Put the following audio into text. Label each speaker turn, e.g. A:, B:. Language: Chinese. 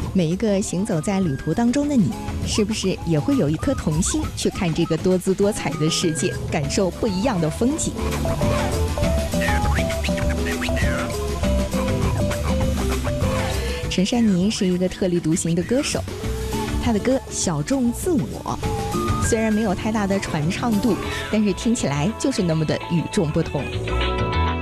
A: 每一个行走在旅途当中的你，是不是也会有一颗童心去看这个多姿多彩的世界，感受不一样的风景？陈珊妮是一个特立独行的歌手，她的歌小众自我，虽然没有太大的传唱度，但是听起来就是那么的与众不同。